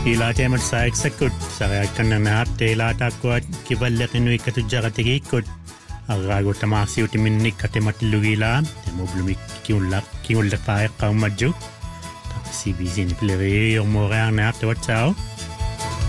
Ila temat saik sakut saya akan nahat tela takut kibalak inu ikatu jagatigikut agago tamasi utiminnik katemat lugila temo blumik kiulak paek kaumaju si bizin plere yo moreang na to tao